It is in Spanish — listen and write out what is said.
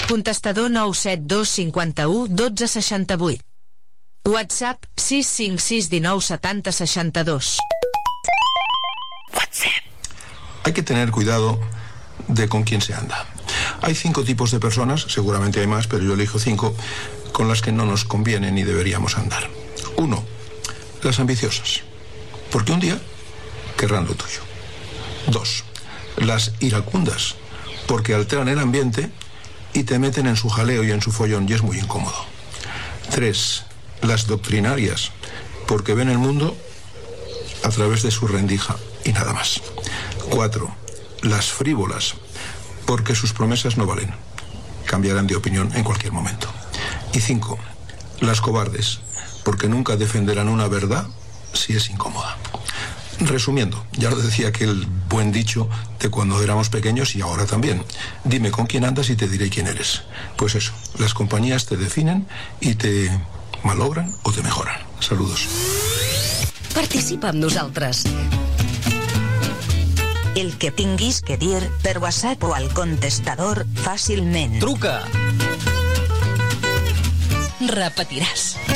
Contestador 972 51 12 68. WhatsApp 656 19 70 62. Hay que tener cuidado de con quién se anda. Hay 5 tipos de personas, seguramente hay más, pero yo elijo 5, con las que no nos conviene ni deberíamos andar. 1. Las ambiciosas, porque un día querrán lo tuyo. 2. Las iracundas, porque alteran el ambiente y te meten en su jaleo y en su follón y es muy incómodo. 3. Las doctrinarias, porque ven el mundo a través de su rendija y nada más. 4. Las frívolas, porque sus promesas no valen. Cambiarán de opinión en cualquier momento. Y 5. Las cobardes, porque nunca defenderán una verdad si es incómoda. Resumiendo, ya lo decía aquel buen dicho de cuando éramos pequeños y ahora también. Dime con quién andas y te diré quién eres. Pues eso, las compañías te definen y te malogran o te mejoran. Saludos. Participa amb nosaltres. El que tinguis que dir per WhatsApp o al contestador fàcilment. Truca! Repetiràs.